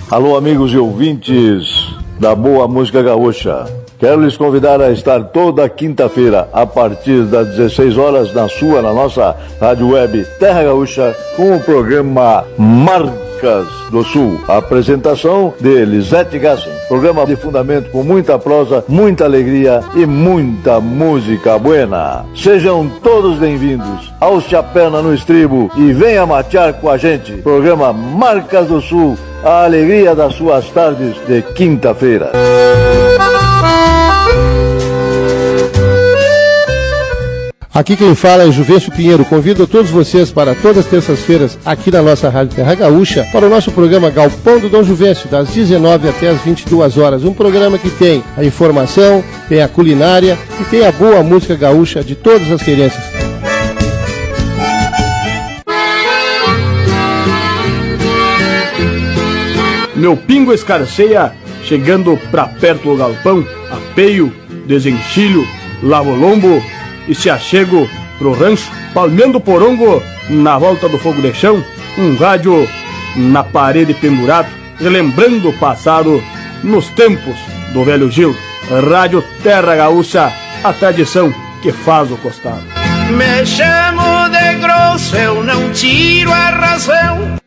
Alô, amigos e ouvintes da Boa Música Gaúcha. Quero lhes convidar a estar toda quinta-feira, a partir das 16 horas, na nossa rádio web Terra Gaúcha, com o programa Marcas do Sul. A apresentação de Lisete Gassen. Programa de fundamento com muita prosa, muita alegria e muita música buena. Sejam todos bem-vindos ao Chapéu no Estribo e venha matear com a gente. Programa Marcas do Sul, a alegria das suas tardes de quinta-feira. Aqui quem fala é Juvencio Pinheiro. Convido a todos vocês para todas as terças-feiras aqui na nossa Rádio Terra Gaúcha para o nosso programa Galpão do Dom Juvencio, das 19 até as 22 horas. Um programa que tem a informação, tem a culinária e tem a boa música gaúcha de todas as querências. Meu pingo escarceia, chegando pra perto do galpão, apeio, desenchilho, lavo lombo e se achego pro rancho, palmeando porongo na volta do fogo de chão, um rádio na parede pendurado, relembrando o passado nos tempos do velho Gil. Rádio Terra Gaúcha, a tradição que faz o costado. Me chamo de grosso, eu não tiro a razão.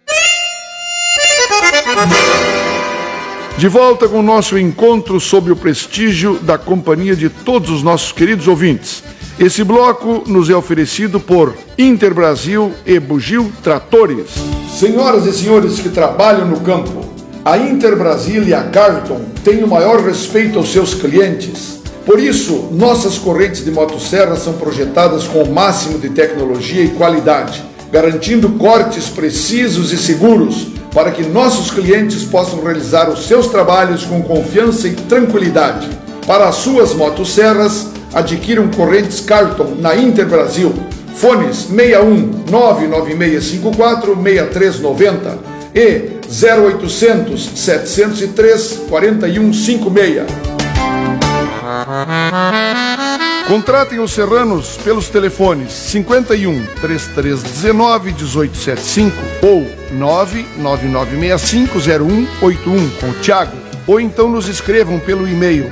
De volta com o nosso encontro sob o prestígio da companhia de todos os nossos queridos ouvintes. Esse bloco nos é oferecido por Interbrasil e Bugio Tratores. Senhoras e senhores que trabalham no campo, a Interbrasil e a Carlton têm o maior respeito aos seus clientes. Por isso, nossas correntes de motosserra são projetadas com o máximo de tecnologia e qualidade, garantindo cortes precisos e seguros para que nossos clientes possam realizar os seus trabalhos com confiança e tranquilidade. Para as suas motosserras, adquiram correntes Carlton na Interbrasil. Fones 61 99654 6390 e 0800 703 4156. Contratem os serranos pelos telefones 51 3319 1875 ou 999650181 com o Thiago, ou então nos escrevam pelo e-mail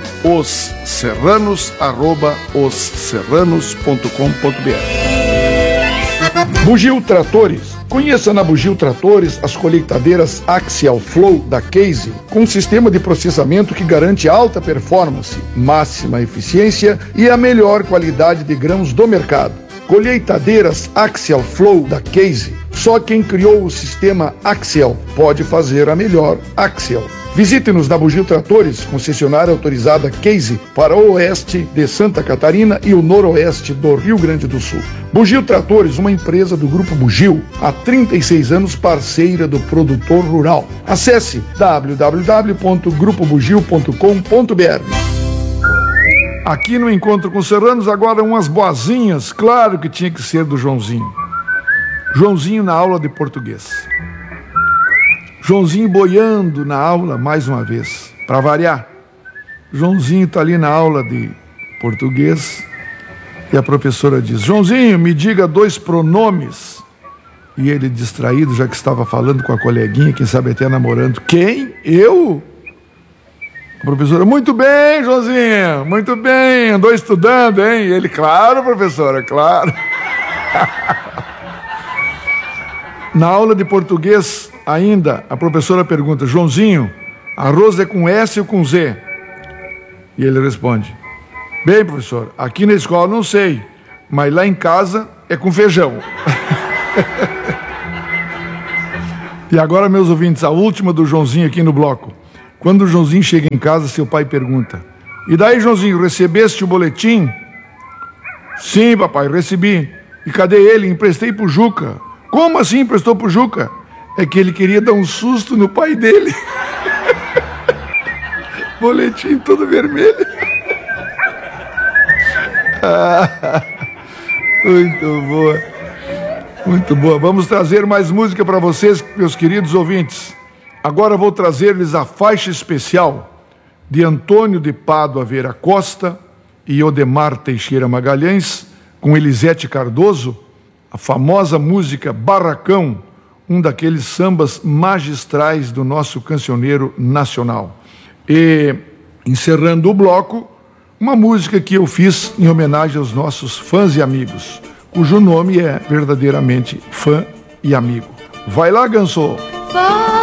osserranos@osserranos.com.br. Bugio Tratores. Conheça na Bugio Tratores as colheitadeiras Axial Flow da Case, com um sistema de processamento que garante alta performance, máxima eficiência e a melhor qualidade de grãos do mercado. Colheitadeiras Axial Flow da Case. Só quem criou o sistema Axial pode fazer a melhor Axial. Visite-nos na Bugio Tratores, concessionária autorizada Case para o oeste de Santa Catarina e o noroeste do Rio Grande do Sul. Bugio Tratores, uma empresa do Grupo Bugio, há 36 anos parceira do produtor rural. Acesse www.grupobugio.com.br. Aqui no Encontro com Serranos, agora umas boazinhas, claro que tinha que ser do Joãozinho. Joãozinho na aula de português. Joãozinho boiando na aula mais uma vez, para variar. Joãozinho está ali na aula de português e a professora diz: Joãozinho, me diga 2 pronomes. E ele, distraído, já que estava falando com a coleguinha, quem sabe até namorando. Quem? Eu? A professora: muito bem, Joãozinho, muito bem, andou estudando, hein? E ele: claro, professora, claro. Na aula de português, ainda, a professora pergunta: Joãozinho, arroz é com S ou com Z? E ele responde: bem, professor, aqui na escola não sei, mas lá em casa é com feijão. E agora, meus ouvintes, a última do Joãozinho aqui no bloco. Quando o Joãozinho chega em casa, seu pai pergunta: e daí, Joãozinho, recebeste o boletim? Sim, papai, recebi. E cadê ele? Emprestei pro Juca. Como assim emprestou pro Juca? É que ele queria dar um susto no pai dele. Boletim todo vermelho. Muito boa. Muito boa. Vamos trazer mais música para vocês, meus queridos ouvintes. Agora vou trazer-lhes a faixa especial de Antônio de Pádua Vera Costa e Odemar Teixeira Magalhães, com Elisete Cardoso, a famosa música Barracão, um daqueles sambas magistrais do nosso cancioneiro nacional. E, encerrando o bloco, uma música que eu fiz em homenagem aos nossos fãs e amigos, cujo nome é verdadeiramente Fã e Amigo. Vai lá, Ganso!